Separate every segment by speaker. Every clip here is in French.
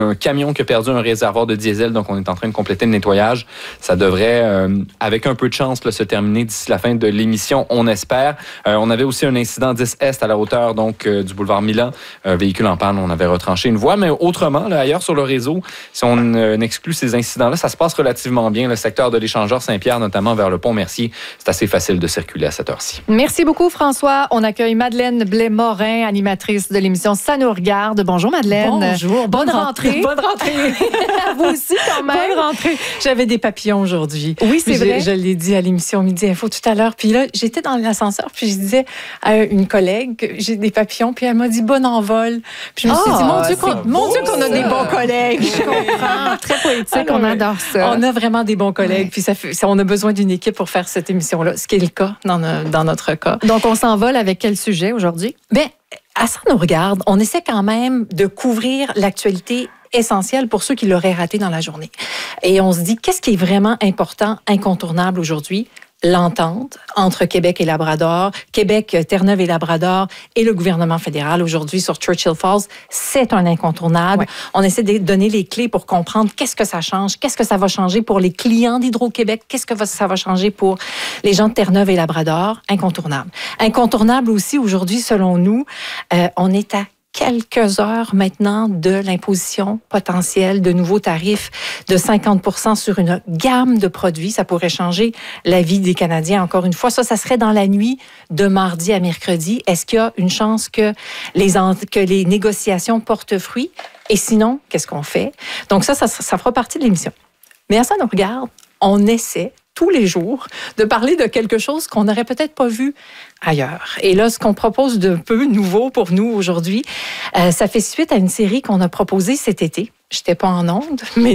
Speaker 1: un camion qui a perdu un réservoir de diesel, donc on est en train de compléter le nettoyage. Ça devrait, avec un peu de chance, là, se terminer d'ici la fin de l'émission, on espère. On avait aussi un incident 10 Est à la hauteur donc du boulevard Milan. Véhicule en panne, on avait retranché une voie, mais autrement, là, ailleurs sur le réseau, si on exclut ces incidents-là, ça se passe relativement bien. Le secteur de l'échangeur Saint-Pierre, notamment vers le pont Mercier, c'est assez facile de circuler à cette heure-ci.
Speaker 2: Merci beaucoup, François. On accueille Madeleine Blais-Morin, animatrice de l'émission Ça nous regarde. Bonjour, Madeleine.
Speaker 3: Bonjour.
Speaker 2: Bonne rentrée.
Speaker 3: Bonne rentrée.
Speaker 2: À vous aussi, quand même.
Speaker 3: Bonne rentrée. J'avais des papillons aujourd'hui.
Speaker 2: Oui, c'est vrai.
Speaker 3: Je l'ai dit à l'émission Midi Info tout à l'heure. Puis là, j'étais dans l'ascenseur, puis je disais à une collègue que j'ai des papillons, puis elle m'a dit bon envol. Puis je me suis dit, mon Dieu qu'on a des bons collègues.
Speaker 2: Je comprends. Très poétique, on adore ça.
Speaker 3: On a vraiment des bons collègues, puis on a besoin d'une équipe pour faire cette émission-là, ce qui est le cas dans notre cas.
Speaker 2: Donc, on s'envole avec quel sujet aujourd'hui?
Speaker 3: Bien, à Ça nous regarde, on essaie quand même de couvrir l'actualité essentielle pour ceux qui l'auraient raté dans la journée. Et on se dit, qu'est-ce qui est vraiment important, incontournable aujourd'hui? L'entente entre Québec et Labrador, Québec, Terre-Neuve et Labrador et le gouvernement fédéral aujourd'hui sur Churchill Falls, c'est un incontournable. Ouais. On essaie de donner les clés pour comprendre qu'est-ce que ça change, qu'est-ce que ça va changer pour les clients d'Hydro-Québec, qu'est-ce que ça va changer pour les gens de Terre-Neuve et Labrador. Incontournable. Incontournable aussi aujourd'hui, selon nous, on est à quelques heures maintenant de l'imposition potentielle de nouveaux tarifs de 50% sur une gamme de produits. Ça pourrait changer la vie des Canadiens. Encore une fois, ça serait dans la nuit de mardi à mercredi. Est-ce qu'il y a une chance que les négociations portent fruit? Et sinon, qu'est-ce qu'on fait? Donc ça fera partie de l'émission. Mais à Ça nous regarde, on essaie tous les jours de parler de quelque chose qu'on n'aurait peut-être pas vu ailleurs. Et là, ce qu'on propose de peu nouveau pour nous aujourd'hui, ça fait suite à une série qu'on a proposée cet été. J'étais pas en onde, mais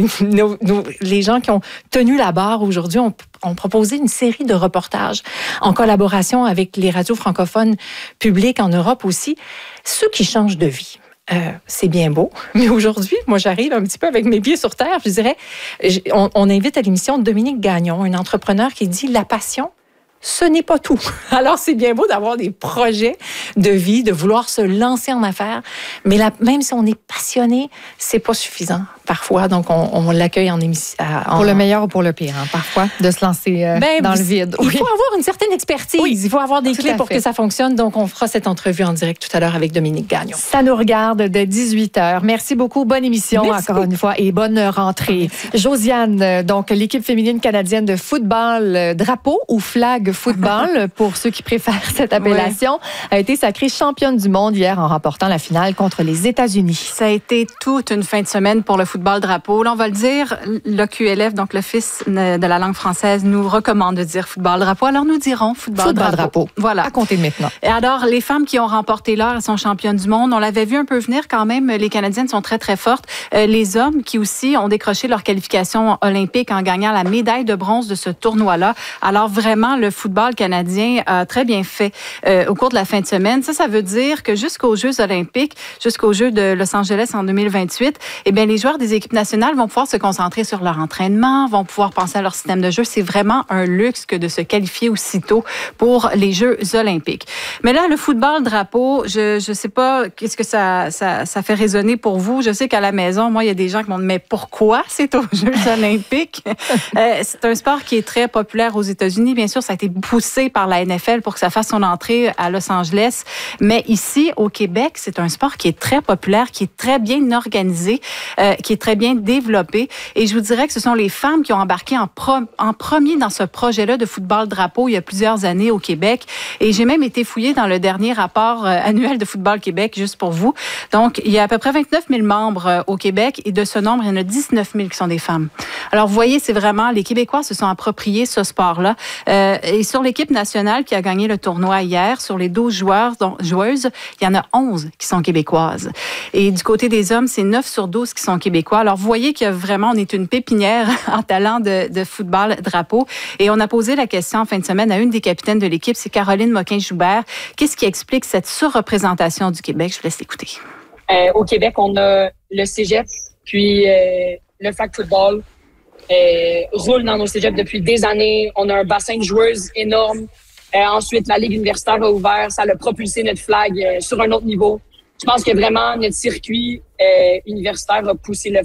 Speaker 3: les gens qui ont tenu la barre aujourd'hui ont proposé une série de reportages en collaboration avec les radios francophones publiques en Europe aussi, ceux qui changent de vie. C'est bien beau, mais aujourd'hui, moi, j'arrive un petit peu avec mes pieds sur terre. Je dirais, on invite à l'émission Dominique Gagnon, une entrepreneur qui dit « La passion, ce n'est pas tout ». Alors, c'est bien beau d'avoir des projets de vie, de vouloir se lancer en affaires, mais même si on est passionné, c'est pas suffisant parfois. Donc, on l'accueille en émission.
Speaker 2: Pour le meilleur ou pour le pire, hein, parfois, de se lancer dans le vide.
Speaker 3: Il faut avoir une certaine expertise. Oui, il faut avoir des clés pour que ça fonctionne. Donc, on fera cette entrevue en direct tout à l'heure avec Dominique Gagnon.
Speaker 2: Ça nous regarde de 18h. Merci beaucoup. Bonne émission, encore une fois, et bonne rentrée. Merci. Josiane, donc, l'équipe féminine canadienne de football drapeau ou flag football, pour ceux qui préfèrent cette appellation, a été sacrée championne du monde hier en remportant la finale contre les États-Unis.
Speaker 4: Ça a été toute une fin de semaine pour le football drapeau. Là, on va le dire, l'OQLF, donc l'Office de la langue française, nous recommande de dire football drapeau. Alors, nous dirons football drapeau.
Speaker 2: Voilà. À compter de maintenant.
Speaker 4: Et alors, les femmes qui ont remporté l'or, elles sont championnes du monde. On l'avait vu un peu venir quand même. Les Canadiennes sont très, très fortes. Les hommes qui aussi ont décroché leur qualification olympique en gagnant la médaille de bronze de ce tournoi-là. Alors, vraiment, le football canadien a très bien fait au cours de la fin de semaine. Ça veut dire que jusqu'aux Jeux olympiques, jusqu'aux Jeux de Los Angeles en 2028, eh bien, les joueurs des équipes nationales vont pouvoir se concentrer sur leur entraînement, vont pouvoir penser à leur système de jeu. C'est vraiment un luxe que de se qualifier aussitôt pour les Jeux olympiques. Mais là, le football drapeau, je sais pas qu'est-ce que ça fait résonner pour vous. Je sais qu'à la maison, moi, il y a des gens qui m'ont dit, mais pourquoi c'est aux Jeux olympiques? C'est un sport qui est très populaire aux États-Unis. Bien sûr, ça a été poussé par la NFL pour que ça fasse son entrée à Los Angeles. Mais ici, au Québec, c'est un sport qui est très populaire, qui est très bien organisé, qui est très bien développé. Et je vous dirais que ce sont les femmes qui ont embarqué en premier dans ce projet-là de football drapeau il y a plusieurs années au Québec. Et j'ai même été fouillée dans le dernier rapport annuel de Football Québec, juste pour vous. Donc, il y a à peu près 29 000 membres au Québec et de ce nombre, il y en a 19 000 qui sont des femmes. Alors, vous voyez, c'est vraiment, les Québécois se sont appropriés ce sport-là. Et sur l'équipe nationale qui a gagné le tournoi hier, sur les 12 joueuses, il y en a 11 qui sont québécoises. Et du côté des hommes, c'est 9 sur 12 qui sont québécois. Alors, vous voyez qu'il y a vraiment, on est une pépinière en talent de football drapeau. Et on a posé la question en fin de semaine à une des capitaines de l'équipe, c'est Caroline Moquin-Joubert. Qu'est-ce qui explique cette surreprésentation du Québec? Je vous laisse l'écouter.
Speaker 5: Au Québec, on a le cégep, puis le flag football roule dans nos cégeps depuis des années. On a un bassin de joueuses énorme. Ensuite, la Ligue universitaire a ouvert. Ça a propulsé notre flag sur un autre niveau. je pense que vraiment notre circuit universitaire a poussé le